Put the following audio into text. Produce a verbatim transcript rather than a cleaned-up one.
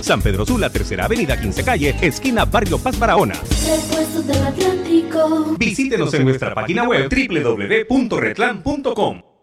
San Pedro Sula, Tercera Avenida, quince Calle, esquina Barrio Paz Barahona. Repuestos del Atlántico. Visítenos en nuestra página web doble u doble u doble u punto retlan punto com.